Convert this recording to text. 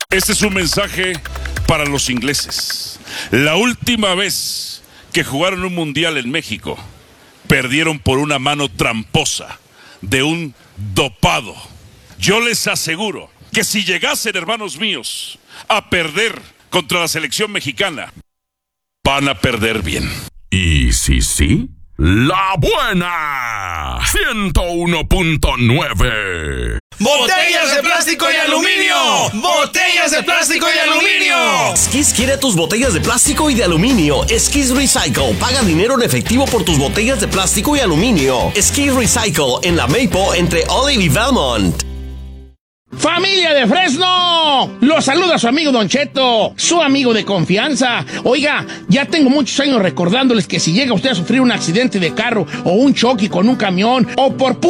Este es un mensaje para los ingleses. La última vez que jugaron un mundial en México, perdieron por una mano tramposa de un dopado. Yo les aseguro que si llegasen, hermanos míos, a perder contra la selección mexicana, van a perder bien. ¿Y si sí? ¡La buena! 101.9. ¡Botellas de plástico y aluminio! ¡Botellas de plástico y aluminio! Skis quiere tus botellas de plástico y de aluminio. Skis Recycle. Paga dinero en efectivo por tus botellas de plástico y aluminio. Skis Recycle en la Maple entre Olive y Belmont. ¡Familia de Fresno! Los saluda su amigo Don Cheto, su amigo de confianza. Oiga, ya tengo muchos años recordándoles que si llega usted a sufrir un accidente de carro o un choque con un camión o por